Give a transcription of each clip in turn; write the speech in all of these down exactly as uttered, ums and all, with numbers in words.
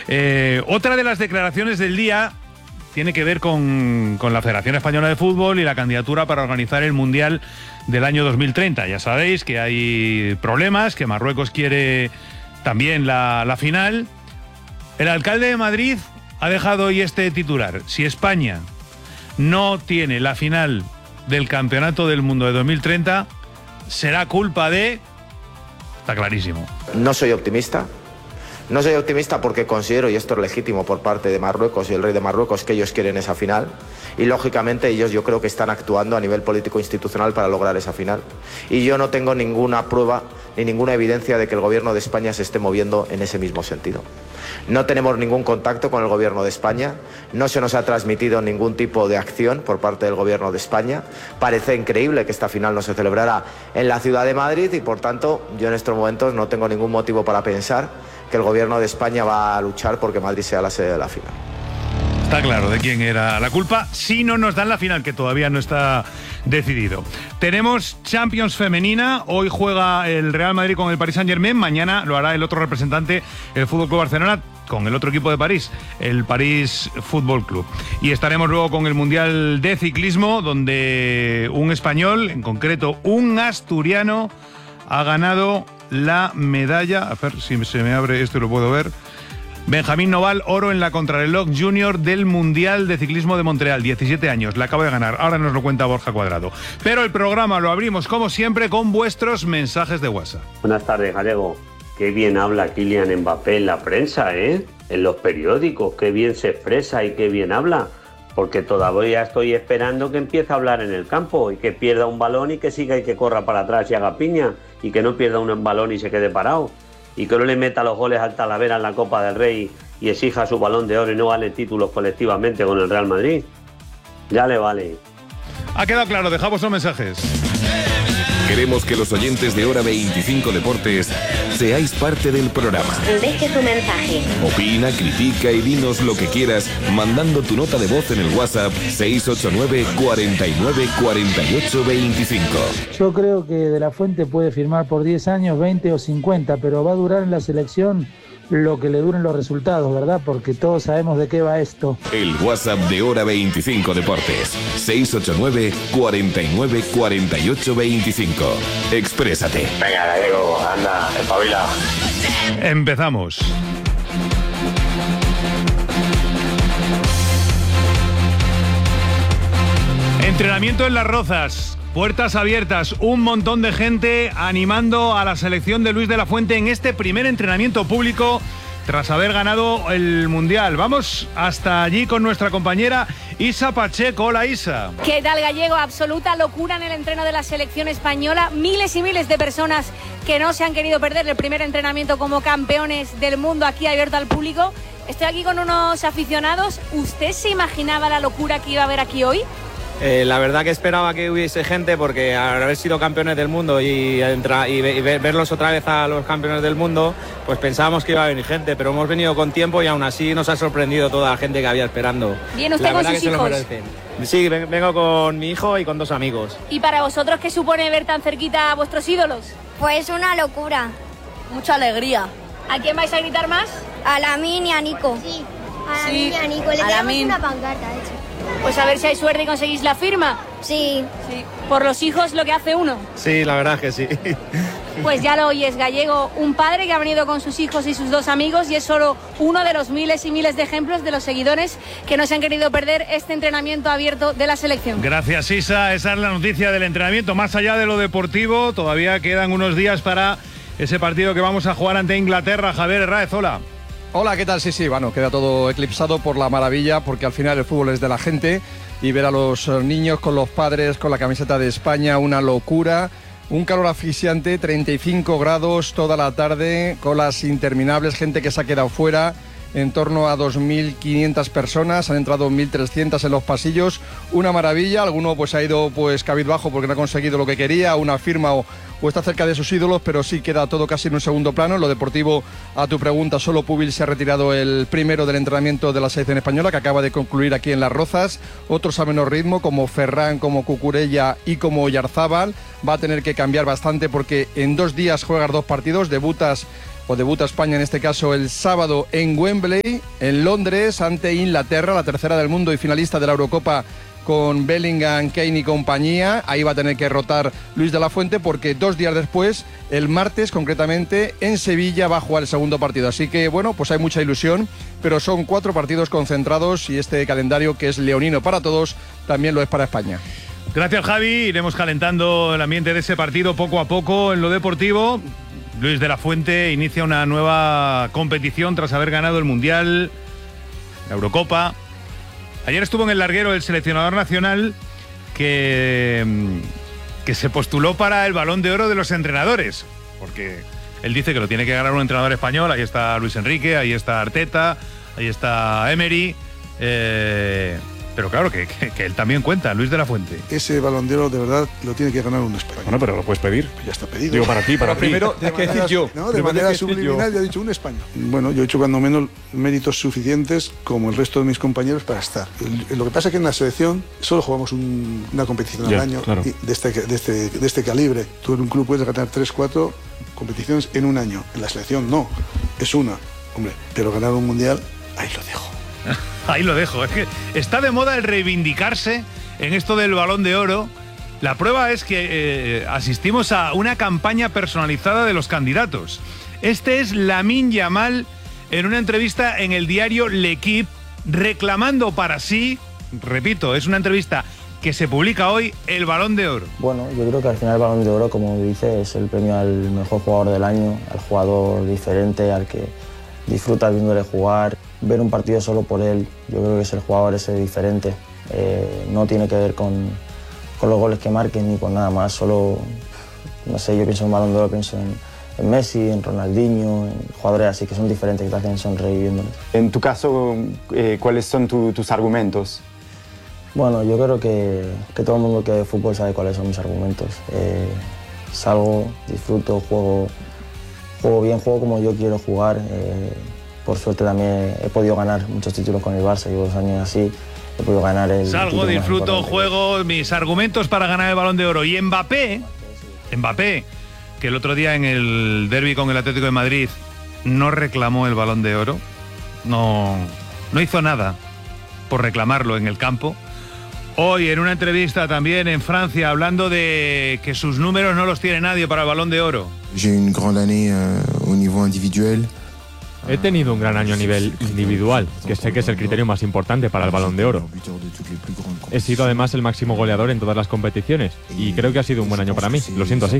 Eh, otra de las declaraciones del día tiene que ver con, con la Federación Española de Fútbol y la candidatura para organizar el Mundial del año dos mil treinta. Ya sabéis que hay problemas, que Marruecos quiere también la, la final. El alcalde de Madrid ha dejado hoy este titular: si España no tiene la final del Campeonato del Mundo de dos mil treinta, será culpa de... Está clarísimo. No soy optimista. No soy optimista porque considero, y esto es legítimo por parte de Marruecos y el rey de Marruecos, que ellos quieren esa final. Y lógicamente ellos yo creo que están actuando a nivel político institucional para lograr esa final. Y yo no tengo ninguna prueba ni ninguna evidencia de que el gobierno de España se esté moviendo en ese mismo sentido. No tenemos ningún contacto con el gobierno de España, no se nos ha transmitido ningún tipo de acción por parte del gobierno de España. Parece increíble que esta final no se celebrara en la ciudad de Madrid y por tanto yo en estos momentos no tengo ningún motivo para pensar que el gobierno de España va a luchar porque Madrid sea la sede de la final. Está claro de quién era la culpa si no nos dan la final, que todavía no está decidido. Tenemos Champions femenina. Hoy juega el Real Madrid con el Paris Saint-Germain. Mañana lo hará el otro representante, el Fútbol Club Barcelona, con el otro equipo de París, el París Fútbol Club. Y estaremos luego con el Mundial de Ciclismo, donde un español, en concreto un asturiano, ha ganado la medalla. A ver si se me abre esto y lo puedo ver. Benjamín Noval, oro en la contrarreloj junior del Mundial de Ciclismo de Montreal, diecisiete años, la acabo de ganar, ahora nos lo cuenta Borja Cuadrado. Pero el programa lo abrimos como siempre con vuestros mensajes de WhatsApp. Buenas tardes, Gallego. Qué bien habla Kylian Mbappé en la prensa, ¿eh? En los periódicos, qué bien se expresa y qué bien habla. Porque todavía estoy esperando que empiece a hablar en el campo y que pierda un balón y que siga y que corra para atrás y haga piña y que no pierda un balón y se quede parado. Y que no le meta los goles al Talavera en la Copa del Rey y exija su Balón de Oro y no gane títulos colectivamente con el Real Madrid. Ya le vale. Ha quedado claro, dejamos los mensajes. Queremos que los oyentes de Hora veinticinco Deportes seáis parte del programa. Deje su mensaje. Opina, critica y dinos lo que quieras mandando tu nota de voz en el WhatsApp seis ocho nueve, cuarenta y nueve, cuarenta y ocho, veinticinco. Yo creo que De La Fuente puede firmar por diez años, veinte o cincuenta, pero va a durar en la selección lo que le duren los resultados, ¿verdad? Porque todos sabemos de qué va esto. El WhatsApp de Hora veinticinco Deportes, seis ocho nueve, cuarenta y nueve, cuarenta y ocho, veinticinco. Exprésate. Venga, Gallego, anda, espabila. Empezamos. Entrenamiento en Las Rozas. Puertas abiertas, un montón de gente animando a la selección de Luis de la Fuente en este primer entrenamiento público tras haber ganado el Mundial. Vamos hasta allí con nuestra compañera Isa Pacheco. Hola, Isa. ¿Qué tal, Gallego? Absoluta locura en el entreno de la selección española. Miles y miles de personas que no se han querido perder el primer entrenamiento como campeones del mundo aquí abierto al público. Estoy aquí con unos aficionados. ¿Usted se imaginaba la locura que iba a haber aquí hoy? Eh, la verdad que esperaba que hubiese gente porque al haber sido campeones del mundo y, entra, y, y verlos otra vez a los campeones del mundo, pues pensábamos que iba a venir gente, pero hemos venido con tiempo y aún así nos ha sorprendido toda la gente que había esperando. ¿Viene usted con sus hijos? Sí, vengo con mi hijo y con dos amigos. ¿Y para vosotros qué supone ver tan cerquita a vuestros ídolos? Pues una locura. Mucha alegría. ¿A quién vais a gritar más? A Lamine y a Nico. Sí, a sí. Lamine y a Nico. Le damos una pancarta, de hecho. Pues a ver si hay suerte y conseguís la firma. Sí. Sí. Por los hijos lo que hace uno. Sí, la verdad es que sí. Pues ya lo oyes, Gallego, un padre que ha venido con sus hijos y sus dos amigos y es solo uno de los miles y miles de ejemplos de los seguidores que no se han querido perder este entrenamiento abierto de la selección. Gracias, Isa. Esa es la noticia del entrenamiento. Más allá de lo deportivo, todavía quedan unos días para ese partido que vamos a jugar ante Inglaterra. Javier Herráez, hola. Hola, ¿qué tal? Sí, sí, bueno, queda todo eclipsado por la maravilla, porque al final el fútbol es de la gente y ver a los niños con los padres, con la camiseta de España, una locura. Un calor asfixiante, treinta y cinco grados toda la tarde, colas interminables, gente que se ha quedado fuera. En torno a dos mil quinientas personas, han entrado mil trescientas en los pasillos, una maravilla. Alguno pues ha ido pues cabizbajo porque no ha conseguido lo que quería, una firma o, o está cerca de sus ídolos, pero sí queda todo casi en un segundo plano. En lo deportivo, a tu pregunta, solo Pubil se ha retirado el primero del entrenamiento de la selección española, que acaba de concluir aquí en Las Rozas. Otros a menor ritmo, como Ferran, como Cucurella y como Oyarzábal. Va a tener que cambiar bastante porque en dos días juegas dos partidos, debutas o debuta España en este caso el sábado en Wembley, en Londres, ante Inglaterra, la tercera del mundo y finalista de la Eurocopa, con Bellingham, Kane y compañía. Ahí va a tener que rotar Luis de la Fuente, porque dos días después, el martes concretamente, en Sevilla va a jugar el segundo partido. Así que bueno, pues hay mucha ilusión, pero son cuatro partidos concentrados y este calendario, que es leonino para todos, también lo es para España. Gracias, Javi. Iremos calentando el ambiente de ese partido poco a poco. En lo deportivo, Luis de la Fuente inicia una nueva competición tras haber ganado el Mundial, la Eurocopa. Ayer estuvo en el larguero el seleccionador nacional que, que se postuló para el Balón de Oro de los entrenadores, porque él dice que lo tiene que ganar un entrenador español. Ahí está Luis Enrique, ahí está Arteta, ahí está Emery, eh, pero claro, que, que, que él también cuenta, Luis de la Fuente. Ese Balón de Oro de verdad lo tiene que ganar un español. Bueno, pero lo puedes pedir. Pues ya está pedido. Digo, para ti, para ti. Primero, tienes que decir yo. No, de manera subliminal ya he dicho un español. Bueno, yo he hecho cuando menos méritos suficientes como el resto de mis compañeros para estar. Lo que pasa es que en la selección solo jugamos un, una competición ya, al año, claro, de, este, de, este, de este calibre. Tú en un club puedes ganar tres, cuatro competiciones en un año. En la selección no, es una. Hombre, pero ganar un mundial, ahí lo dejo. Ahí lo dejo. Es que está de moda el reivindicarse en esto del Balón de Oro. La prueba es que eh, asistimos a una campaña personalizada de los candidatos. Este es Lamine Yamal en una entrevista en el diario L'Equipe, reclamando para sí, repito, es una entrevista que se publica hoy, el Balón de Oro. Bueno, yo creo que al final el Balón de Oro, como dice, es el premio al mejor jugador del año, al jugador diferente, al que disfruta viéndole jugar. Ver un partido solo por él, yo creo que es el jugador ese diferente. Eh, no tiene que ver con, con los goles que marquen ni con nada más, solo, no sé, yo pienso en Balón de Oro, pienso en, en Messi, en Ronaldinho, en jugadores así que son diferentes, que te hacen sonreír viéndoles. En tu caso, eh, ¿cuáles son tu, tus argumentos? Bueno, yo creo que, que todo el mundo que ve fútbol sabe cuáles son mis argumentos. Eh, salgo, disfruto, juego, juego bien, juego como yo quiero jugar. Eh, Por suerte también he podido ganar muchos títulos con el Barça, llevo dos años así, he podido ganar el Salgo, disfruto, juego, mis argumentos para ganar el Balón de Oro. Y Mbappé, Mbappé, que el otro día en el derbi con el Atlético de Madrid no reclamó el Balón de Oro, no, no hizo nada por reclamarlo en el campo. Hoy en una entrevista también en Francia, hablando de que sus números no los tiene nadie para el Balón de Oro. J'ai une grande année euh, au niveau individuel. He tenido un gran año a nivel individual, que sé que es el criterio más importante para el Balón de Oro. He sido además el máximo goleador en todas las competiciones y creo que ha sido un buen año para mí, lo siento así.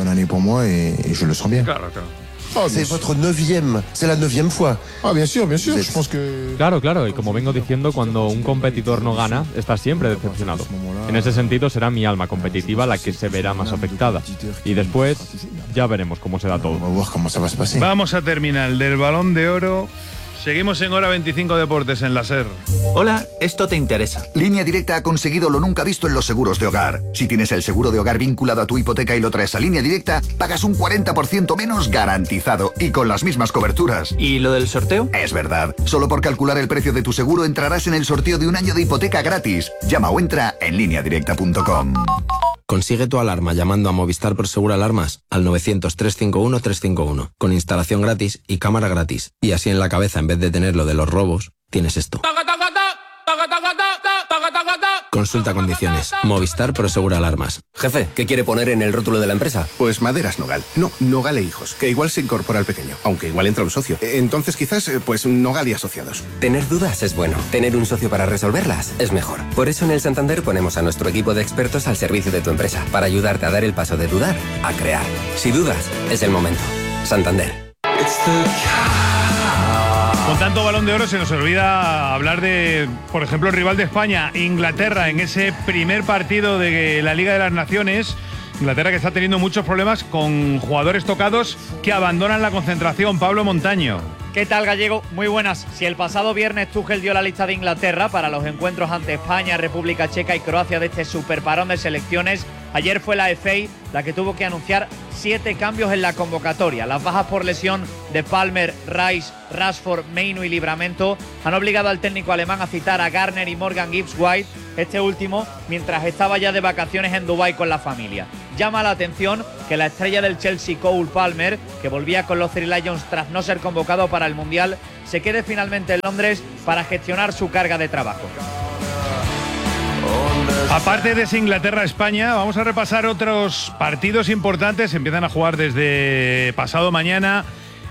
Claro, claro. Oh, c'est votre neuvième, c'est la neuvième fois. Ah, bien sûr, bien sûr. Je pense que... Claro, claro, y como vengo diciendo, cuando un competidor no gana, está siempre decepcionado. En ese sentido, será mi alma competitiva la que se verá más afectada. Y después, ya veremos cómo se da todo. Vamos a terminar del Balón de Oro. Seguimos en Hora veinticinco Deportes en la SER. Hola, esto te interesa. Línea Directa ha conseguido lo nunca visto en los seguros de hogar. Si tienes el seguro de hogar vinculado a tu hipoteca y lo traes a Línea Directa, pagas un cuarenta por ciento menos garantizado y con las mismas coberturas. ¿Y lo del sorteo? Es verdad. Solo por calcular el precio de tu seguro entrarás en el sorteo de un año de hipoteca gratis. Llama o entra en línea directa punto com. Consigue tu alarma llamando a Movistar Prosegur Alarmas al novecientos, trescientos cincuenta y uno, trescientos cincuenta y uno, con instalación gratis y cámara gratis. Y así en la cabeza, en vez de tener lo de los robos, tienes esto. Consulta condiciones. Movistar Prosegur Alarmas. Jefe, ¿qué quiere poner en el rótulo de la empresa? Pues Maderas Nogal. No, Nogal e Hijos, que igual se incorpora al pequeño, aunque igual entra un socio. Entonces quizás, pues Nogal y Asociados. Tener dudas es bueno. Tener un socio para resolverlas es mejor. Por eso en el Santander ponemos a nuestro equipo de expertos al servicio de tu empresa, para ayudarte a dar el paso de dudar a crear. Si dudas, es el momento. Santander. Con tanto Balón de Oro se nos olvida hablar de, por ejemplo, el rival de España, Inglaterra, en ese primer partido de la Liga de las Naciones. Inglaterra que está teniendo muchos problemas con jugadores tocados que abandonan la concentración. Pablo Montaño. ¿Qué tal, Gallego? Muy buenas. Si el pasado viernes Tuchel dio la lista de Inglaterra para los encuentros ante España, República Checa y Croacia de este superparón de selecciones, ayer fue la F A la que tuvo que anunciar siete cambios en la convocatoria. Las bajas por lesión de Palmer, Rice, Rashford, Mainu y Livramento han obligado al técnico alemán a citar a Garner y Morgan Gibbs White, este último mientras estaba ya de vacaciones en Dubái con la familia. Llama la atención que la estrella del Chelsea, Cole Palmer, que volvía con los Three Lions tras no ser convocado para el Mundial, se quede finalmente en Londres para gestionar su carga de trabajo. Aparte de ese Inglaterra-España, vamos a repasar otros partidos importantes. Empiezan a jugar desde pasado mañana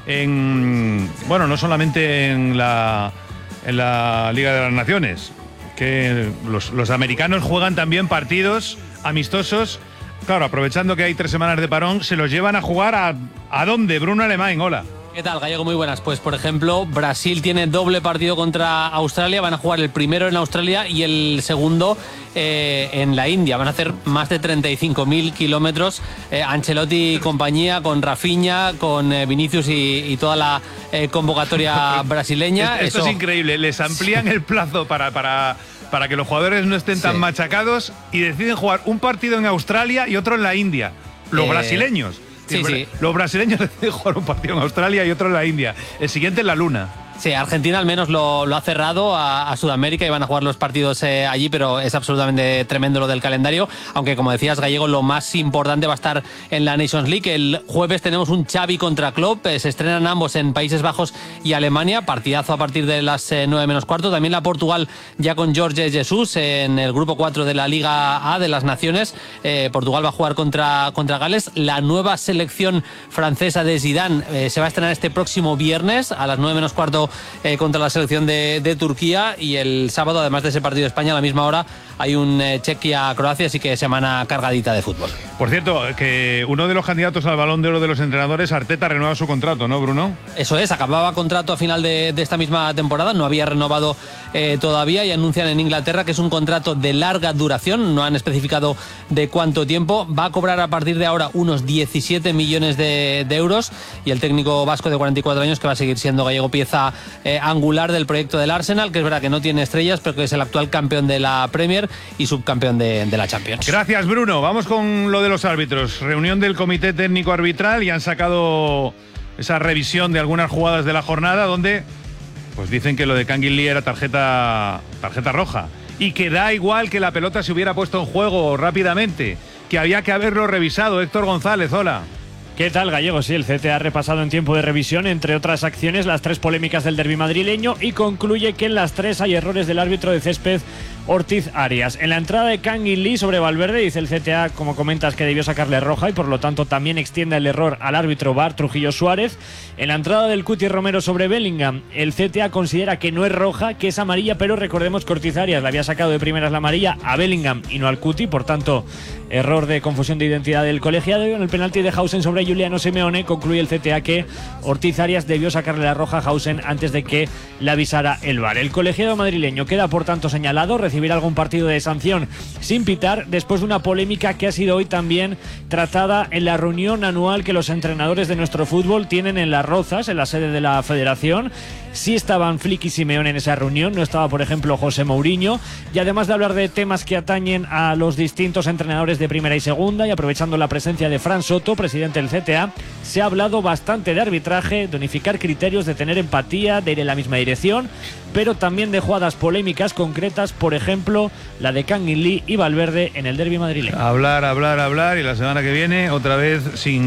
en, bueno, no solamente en la, en la Liga de las Naciones, que los, los americanos juegan también partidos amistosos. Claro, aprovechando que hay tres semanas de parón, se los llevan a jugar a, ¿a dónde? Bruno Alemán, hola. ¿Qué tal, Gallego? Muy buenas. Pues, por ejemplo, Brasil tiene doble partido contra Australia. Van a jugar el primero en Australia y el segundo eh, en la India. Van a hacer más de treinta y cinco mil kilómetros. Eh, Ancelotti y compañía, con Rafinha, con eh, Vinicius y, y toda la eh, convocatoria brasileña. Esto, esto Eso... es increíble. Les amplían el plazo para... para... para que los jugadores no estén tan sí. machacados y deciden jugar un partido en Australia y otro en la India. Los eh, brasileños. Sí, sí. Los brasileños deciden jugar un partido en Australia y otro en la India. El siguiente en la Luna. Sí, Argentina al menos lo, lo ha cerrado a, a Sudamérica y van a jugar los partidos eh, allí, pero es absolutamente tremendo lo del calendario, aunque como decías, Gallego, lo más importante va a estar en la Nations League. El jueves tenemos un Xavi contra Klopp, eh, se estrenan ambos en Países Bajos y Alemania, partidazo a partir de las eh, nueve menos cuarto. También la Portugal ya con Jorge Jesus eh, en el grupo cuatro de la Liga A de las Naciones. Eh, Portugal va a jugar contra, contra Gales. La nueva selección francesa de Zidane eh, se va a estrenar este próximo viernes a las nueve menos cuarto Eh, contra la selección de, de Turquía, y el sábado, además de ese partido de España, a la misma hora hay un eh, Chequia-Croacia, así que semana cargadita de fútbol. Por cierto, que uno de los candidatos al Balón de Oro de los entrenadores, Arteta, renueva su contrato, ¿no, Bruno? Eso es, acababa contrato a final de, de esta misma temporada, no había renovado eh, todavía, y anuncian en Inglaterra que es un contrato de larga duración, no han especificado de cuánto tiempo. Va a cobrar a partir de ahora unos diecisiete millones de, de euros, y el técnico vasco de cuarenta y cuatro años, que va a seguir siendo, Gallego, pieza eh, angular del proyecto del Arsenal, que es verdad que no tiene estrellas, pero que es el actual campeón de la Premier y subcampeón de, de la Champions. Gracias, Bruno. Vamos con lo de los árbitros. Reunión del Comité Técnico Arbitral y han sacado esa revisión de algunas jugadas de la jornada donde pues dicen que lo de Kangin Lee era tarjeta, tarjeta roja y que da igual que la pelota se hubiera puesto en juego rápidamente, que había que haberlo revisado. Héctor González, hola. ¿Qué tal, Gallego? Sí, el C T A ha repasado en tiempo de revisión, entre otras acciones, las tres polémicas del derbi madrileño y concluye que en las tres hay errores del árbitro de césped, Ortiz Arias. En la entrada de Kangin Lee sobre Valverde, dice el C T A, como comentas, que debió sacarle roja y por lo tanto también extiende el error al árbitro V A R Trujillo Suárez. En la entrada del Cuti Romero sobre Bellingham, el C T A considera que no es roja, que es amarilla, pero recordemos que Ortiz Arias le había sacado de primeras la amarilla a Bellingham y no al Cuti, por tanto, error de confusión de identidad del colegiado. Y en el penalti de Hausen sobre Juliano Simeone, concluye el C T A que Ortiz Arias debió sacarle la roja a Hausen antes de que le avisara el V A R. El colegiado madrileño queda por tanto señalado, recibirá algún partido de sanción sin pitar después de una polémica que ha sido hoy también tratada en la reunión anual que los entrenadores de nuestro fútbol tienen en Las Rozas, en la sede de la Federación. Sí estaban Flick y Simeone en esa reunión, no estaba, por ejemplo, José Mourinho, y además de hablar de temas que atañen a los distintos entrenadores de primera y segunda, y aprovechando la presencia de Fran Soto, presidente del C T A, se ha hablado bastante de arbitraje, de unificar criterios, de tener empatía, de ir en la misma dirección, pero también de jugadas polémicas concretas, por ejemplo, la de Kangin Lee y Valverde en el derbi madrileño. Hablar, hablar, hablar, y la semana que viene otra vez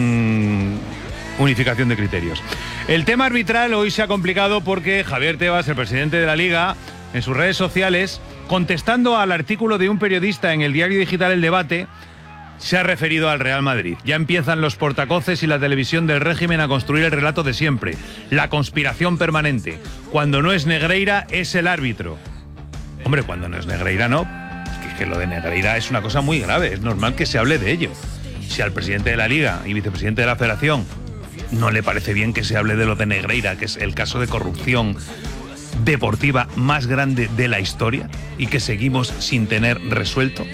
sin unificación de criterios. El tema arbitral hoy se ha complicado porque Javier Tebas, el presidente de la Liga, en sus redes sociales, contestando al artículo de un periodista en el diario digital El Debate, se ha referido al Real Madrid. Ya empiezan los portacoces y la televisión del régimen a construir el relato de siempre, la conspiración permanente. Cuando no es Negreira, es el árbitro. Hombre, cuando no es Negreira, no. Es que lo de Negreira es una cosa muy grave, es normal que se hable de ello. Si al presidente de la Liga y vicepresidente de la Federación no le parece bien que se hable de lo de Negreira, que es el caso de corrupción deportiva más grande de la historia y que seguimos sin tener resuelto.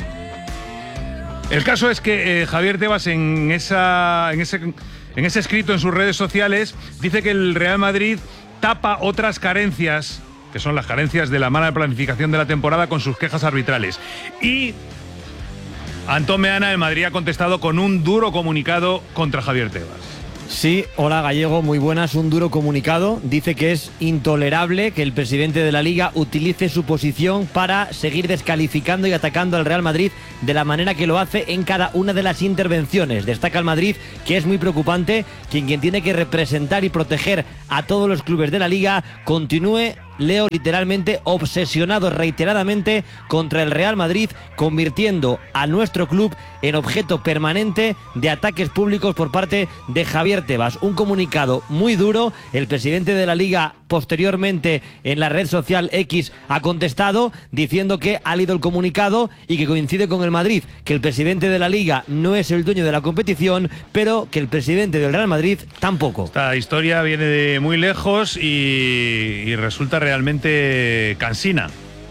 El caso es que eh, Javier Tebas en, esa, en, ese, en ese escrito en sus redes sociales dice que el Real Madrid tapa otras carencias, que son las carencias de la mala planificación de la temporada, con sus quejas arbitrales. Y Antón Meana, el Madrid, ha contestado con un duro comunicado contra Javier Tebas. Sí, hola Gallego, muy buenas. Un duro comunicado. Dice que es intolerable que el presidente de la Liga utilice su posición para seguir descalificando y atacando al Real Madrid de la manera que lo hace en cada una de las intervenciones. Destaca el Madrid que es muy preocupante que quien tiene que representar y proteger a todos los clubes de la Liga continúe, leo literalmente, obsesionado reiteradamente contra el Real Madrid, convirtiendo a nuestro club en objeto permanente de ataques públicos por parte de Javier Tebas. Un comunicado muy duro. El presidente de la Liga posteriormente en la red social X ha contestado diciendo que ha leído el comunicado y que coincide con el Madrid, que el presidente de la Liga no es el dueño de la competición, pero que el presidente del Real Madrid tampoco. Esta historia viene de muy lejos y, y resulta realmente cansina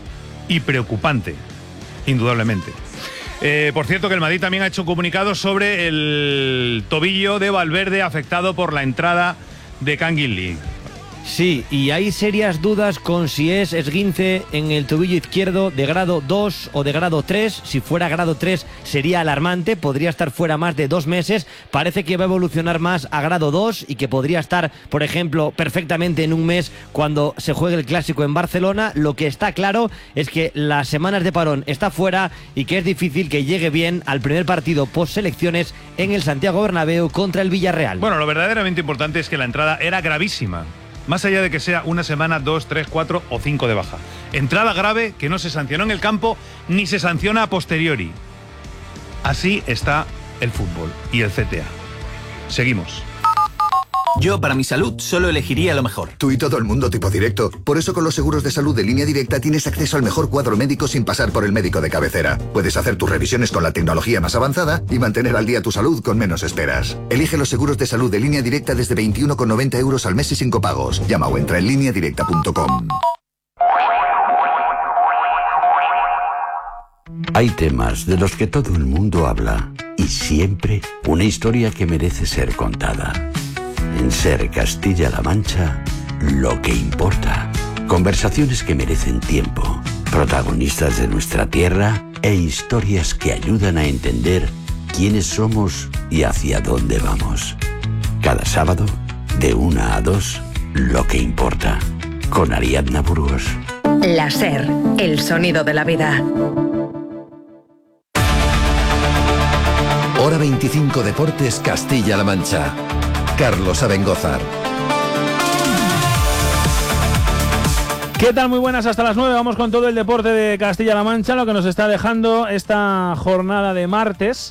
y preocupante, indudablemente. Eh, por cierto, que el Madrid también ha hecho un comunicado sobre el tobillo de Valverde afectado por la entrada de Kangin Lee. Sí, y hay serias dudas con si es esguince en el tobillo izquierdo de grado dos o de grado tres. Si fuera grado tres sería alarmante, podría estar fuera más de dos meses. Parece que va a evolucionar más a grado dos y que podría estar, por ejemplo, perfectamente en un mes cuando se juegue el Clásico en Barcelona. Lo que está claro es que las semanas de parón está fuera y que es difícil que llegue bien al primer partido post selecciones en el Santiago Bernabéu contra el Villarreal. Bueno, lo verdaderamente importante es que la entrada era gravísima. Más allá de que sea una semana, dos, tres, cuatro o cinco de baja. Entrada grave que no se sancionó en el campo ni se sanciona a posteriori. Así está el fútbol y el C T A. Seguimos. Yo, para mi salud, solo elegiría lo mejor. Tú y todo el mundo tipo directo. Por eso con los seguros de salud de Línea Directa tienes acceso al mejor cuadro médico sin pasar por el médico de cabecera. Puedes hacer tus revisiones con la tecnología más avanzada y mantener al día tu salud con menos esperas. Elige los seguros de salud de Línea Directa desde veintiuno con noventa euros al mes y sin copagos. Llama o entra en línea directa punto com. Hay temas de los que todo el mundo habla y siempre una historia que merece ser contada. En Ser Castilla-La Mancha, lo que importa. Conversaciones que merecen tiempo, protagonistas de nuestra tierra e historias que ayudan a entender quiénes somos y hacia dónde vamos. Cada sábado, de una a dos, lo que importa. Con Ariadna Burgos. La Ser, el sonido de la vida. Hora veinticinco Deportes Castilla-La Mancha. Carlos Abengózar. ¿Qué tal? Muy buenas, hasta las nueve. Vamos con todo el deporte de Castilla-La Mancha, lo que nos está dejando esta jornada de martes.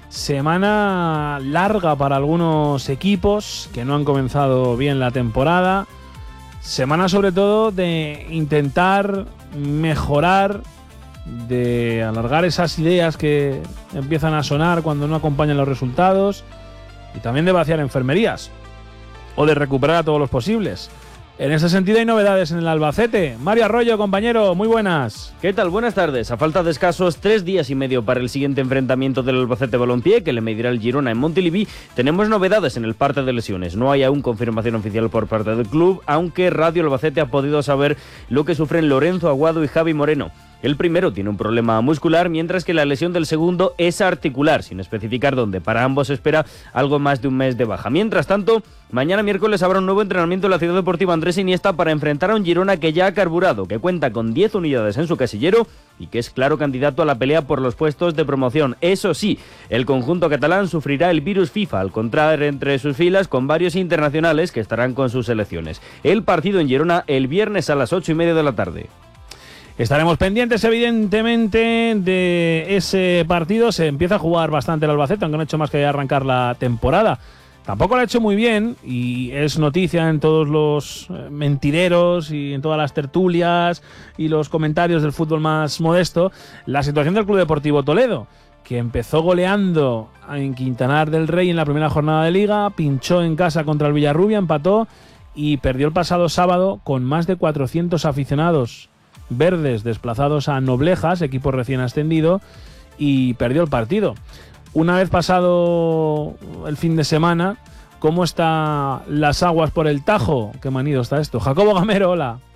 Semana larga para algunos equipos que no han comenzado bien la temporada. Semana sobre todo de intentar mejorar, de alargar esas ideas que empiezan a sonar cuando no acompañan los resultados. Y también de vaciar enfermerías o de recuperar a todos los posibles. En ese sentido hay novedades en el Albacete. Mario Arroyo, compañero, muy buenas. ¿Qué tal? Buenas tardes. A falta de escasos tres días y medio para el siguiente enfrentamiento del Albacete Balompié, que le medirá el Girona en Montilivi, tenemos novedades en el parte de lesiones. No hay aún confirmación oficial por parte del club, aunque Radio Albacete ha podido saber lo que sufren Lorenzo Aguado y Javi Moreno. El primero tiene un problema muscular, mientras que la lesión del segundo es articular, sin especificar dónde. Para ambos se espera algo más de un mes de baja. Mientras tanto, mañana miércoles habrá un nuevo entrenamiento en la Ciudad Deportiva Andrés Iniesta para enfrentar a un Girona que ya ha carburado, que cuenta con diez unidades en su casillero y que es claro candidato a la pelea por los puestos de promoción. Eso sí, el conjunto catalán sufrirá el virus FIFA al contraer entre sus filas con varios internacionales que estarán con sus selecciones. El partido en Girona el viernes a las ocho y media de la tarde. Estaremos pendientes, evidentemente, de ese partido. Se empieza a jugar bastante el Albacete, aunque no ha hecho más que arrancar la temporada. Tampoco lo ha hecho muy bien y es noticia en todos los mentideros y en todas las tertulias y los comentarios del fútbol más modesto la situación del Club Deportivo Toledo, que empezó goleando en Quintanar del Rey en la primera jornada de Liga, pinchó en casa contra el Villarrubia, empató y perdió el pasado sábado con más de cuatrocientos aficionados verdes desplazados a Noblejas, equipo recién ascendido, y perdió el partido. Una vez pasado el fin de semana, ¿cómo están las aguas por el Tajo? Qué manido está esto. Jacobo Gamero, hola.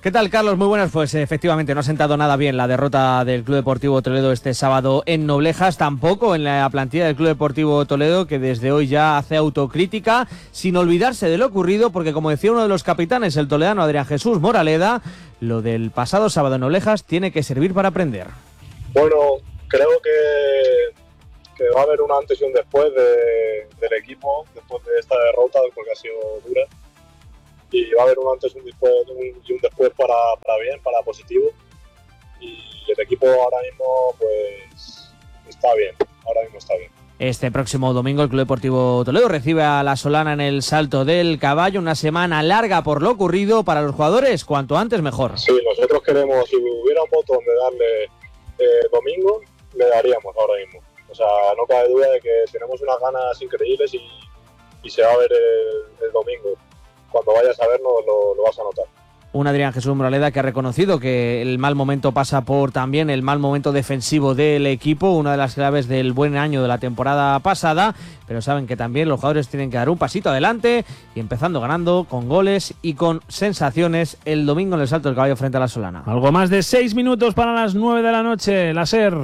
¿Qué tal, Carlos? Muy buenas. Pues efectivamente no ha sentado nada bien la derrota del Club Deportivo Toledo este sábado en Noblejas, tampoco en la plantilla del Club Deportivo Toledo, que desde hoy ya hace autocrítica sin olvidarse de lo ocurrido, porque como decía uno de los capitanes, el toledano Adrián Jesús Moraleda, lo del pasado sábado en Noblejas tiene que servir para aprender. Bueno, creo que, que va a haber un antes y un después de, del equipo después de esta derrota, porque ha sido dura. Y va a haber un antes y un después, un, y un después para, para bien, para positivo. Y el equipo ahora mismo pues está bien, ahora mismo está bien. Este próximo domingo el Club Deportivo Toledo recibe a la Solana en el Salto del Caballo, una semana larga por lo ocurrido para los jugadores, cuanto antes mejor. Sí, nosotros queremos, si hubiera un botón de darle eh, domingo, le daríamos ahora mismo. O sea, no cabe duda de que tenemos unas ganas increíbles y, y se va a ver el, el domingo. Cuando vayas a vernos lo, lo vas a notar. Un Adrián Jesús Moraleda que ha reconocido que el mal momento pasa por también el mal momento defensivo del equipo, una de las claves del buen año de la temporada pasada, pero saben que también los jugadores tienen que dar un pasito adelante y empezando ganando con goles y con sensaciones el domingo en el Salto del Caballo frente a la Solana. Algo más de seis minutos para las nueve de la noche, la SER.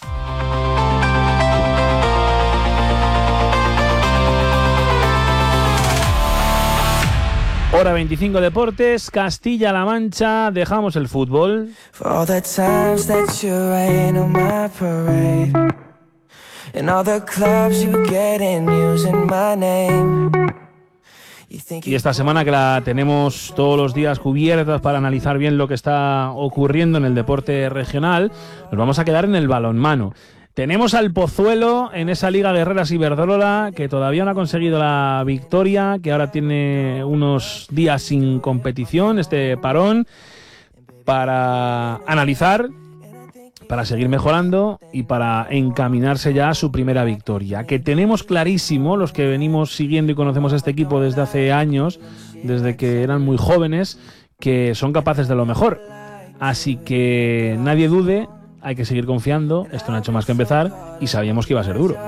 Hora veinticinco Deportes, Castilla-La Mancha, dejamos el fútbol. Y esta semana que la tenemos todos los días cubiertas para analizar bien lo que está ocurriendo en el deporte regional, nos vamos a quedar en el balonmano. Tenemos al Pozuelo en esa Liga Guerreras Iberdrola, que todavía no ha conseguido la victoria, que ahora tiene unos días sin competición, este parón, para analizar, para seguir mejorando y para encaminarse ya a su primera victoria. Que tenemos clarísimo, los que venimos siguiendo y conocemos a este equipo desde hace años, desde que eran muy jóvenes, que son capaces de lo mejor. Así que nadie dude. Hay que seguir confiando, esto no ha hecho más que empezar y sabíamos que iba a ser duro.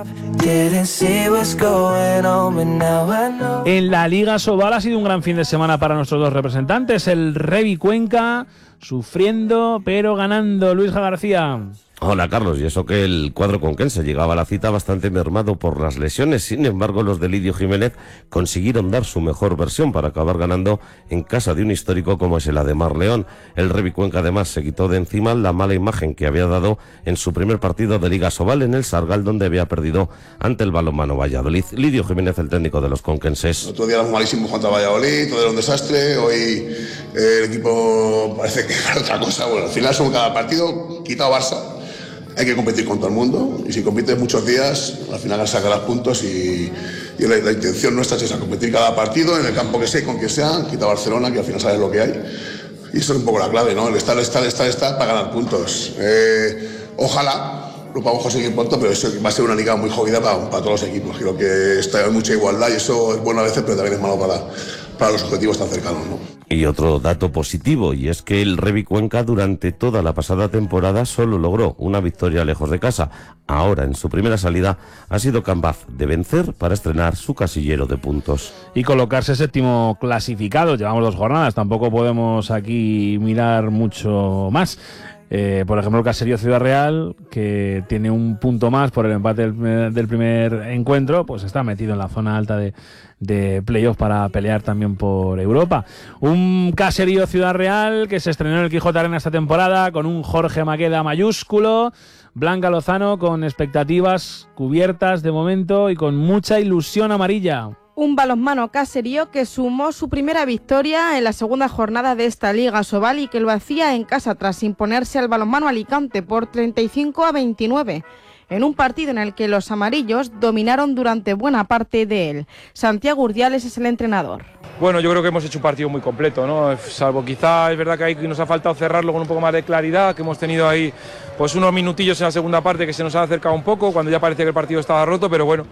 En la Liga Sobal ha sido un gran fin de semana para nuestros dos representantes, el Revi Cuenca sufriendo pero ganando. Luis García. Hola Carlos, y eso que el cuadro conquense llegaba a la cita bastante mermado por las lesiones. Sin embargo, los de Lidio Jiménez consiguieron dar su mejor versión para acabar ganando en casa de un histórico como es el Ademar León. El Revi Cuenca además se quitó de encima la mala imagen que había dado en su primer partido de Liga Sobal en el Sargal, donde había perdido ante el Balonmano Valladolid. Lidio Jiménez, el técnico de los conquenses. El otro día éramos malísimos contra Valladolid, todo era un desastre. Hoy eh, el equipo parece que era otra cosa. Bueno, al final son cada partido quitado Barça. Hay que competir con todo el mundo y si compites muchos días, al final sacarás puntos y, y la, la intención nuestra es esa, competir cada partido en el campo que sea, con quien sea, quita Barcelona, que al final sabes lo que hay. Y eso es un poco la clave, ¿no? El estar, estar, estar, estar para ganar puntos. Eh, ojalá, lo podamos conseguir pronto, pero eso va a ser una liga muy jodida para, para todos los equipos. Creo que está, hay mucha igualdad y eso es bueno a veces, pero también es malo para, para los objetivos tan cercanos, ¿no? Y otro dato positivo, y es que el Revi Cuenca durante toda la pasada temporada solo logró una victoria lejos de casa. Ahora, en su primera salida, ha sido capaz de vencer para estrenar su casillero de puntos. Y colocarse séptimo clasificado. Llevamos dos jornadas, tampoco podemos aquí mirar mucho más. Eh, por ejemplo, el Caserío Ciudad Real, que tiene un punto más por el empate del, del primer encuentro, pues está metido en la zona alta de, de playoff para pelear también por Europa. Un Caserío Ciudad Real que se estrenó en el Quijote Arena esta temporada con un Jorge Maqueda mayúsculo, Blanca Lozano con expectativas cubiertas de momento y con mucha ilusión amarilla. Un balonmano Caserío que sumó su primera victoria en la segunda jornada de esta Liga Sobal y que lo hacía en casa tras imponerse al balonmano Alicante por treinta y cinco a veintinueve. En un partido en el que los amarillos dominaron durante buena parte de él. Santiago Urdiales es el entrenador. Bueno, yo creo que hemos hecho un partido muy completo, ¿no? Salvo quizá es verdad que ahí nos ha faltado cerrarlo con un poco más de claridad, que hemos tenido ahí pues unos minutillos en la segunda parte que se nos ha acercado un poco, cuando ya parecía que el partido estaba roto, pero bueno,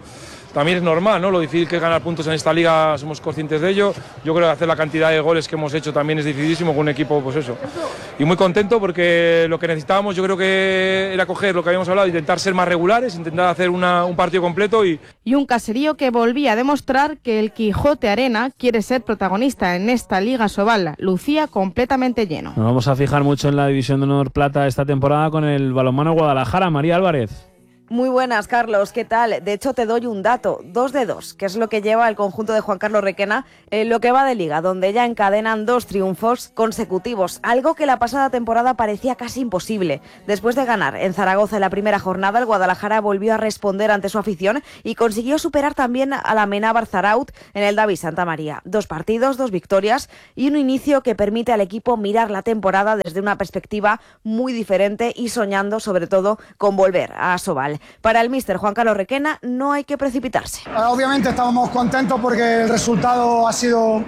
también es normal, ¿no? Lo difícil que es ganar puntos en esta liga, somos conscientes de ello. Yo creo que hacer la cantidad de goles que hemos hecho también es dificilísimo con un equipo, pues eso. Y muy contento porque lo que necesitábamos yo creo que era coger lo que habíamos hablado, intentar ser más regulares, intentar hacer una, un partido completo y... Y un Caserío que volvía a demostrar que el Quijote Arena quiere ser protagonista en esta Liga Sobal. Lucía completamente lleno. Nos vamos a fijar mucho en la División de Honor Plata esta temporada con el balonmano Guadalajara. María Álvarez. Muy buenas, Carlos, ¿qué tal? De hecho, te doy un dato, dos de dos, que es lo que lleva el conjunto de Juan Carlos Requena en lo que va de Liga, donde ya encadenan dos triunfos consecutivos, algo que la pasada temporada parecía casi imposible. Después de ganar en Zaragoza en la primera jornada, el Guadalajara volvió a responder ante su afición y consiguió superar también a la Amenábar Zaraut en el David Santa María. Dos partidos, dos victorias y un inicio que permite al equipo mirar la temporada desde una perspectiva muy diferente y soñando sobre todo con volver a Asobal. Para el míster Juan Carlos Requena no hay que precipitarse. Obviamente estamos contentos porque el resultado ha sido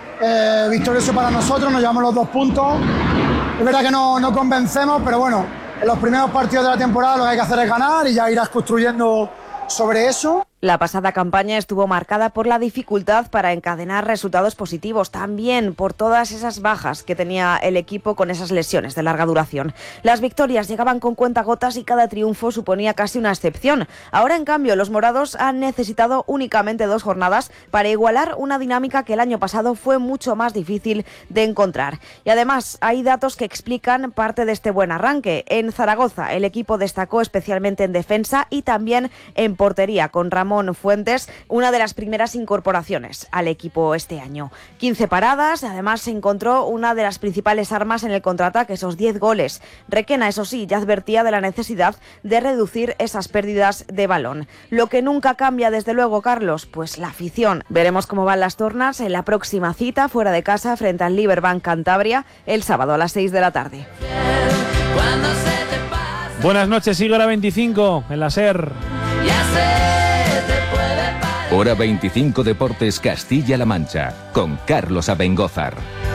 eh, victorioso para nosotros, nos llevamos los dos puntos. Es verdad que no, no convencemos, pero bueno, en los primeros partidos de la temporada lo que hay que hacer es ganar y ya irás construyendo sobre eso. La pasada campaña estuvo marcada por la dificultad para encadenar resultados positivos, también por todas esas bajas que tenía el equipo con esas lesiones de larga duración. Las victorias llegaban con cuentagotas y cada triunfo suponía casi una excepción. Ahora, en cambio, los morados han necesitado únicamente dos jornadas para igualar una dinámica que el año pasado fue mucho más difícil de encontrar. Y además, hay datos que explican parte de este buen arranque. En Zaragoza, el equipo destacó especialmente en defensa y también en portería, con Ramón Fuentes, una de las primeras incorporaciones al equipo este año. quince paradas, además se encontró una de las principales armas en el contraataque, esos diez goles. Requena, eso sí, ya advertía de la necesidad de reducir esas pérdidas de balón. Lo que nunca cambia, desde luego, Carlos, pues la afición. Veremos cómo van las tornas en la próxima cita fuera de casa frente al Liberbank Cantabria el sábado a las seis de la tarde. Buenas noches, sigue hora veinticinco en la SER. Hora veinticinco Deportes Castilla-La Mancha, con Carlos Abengózar.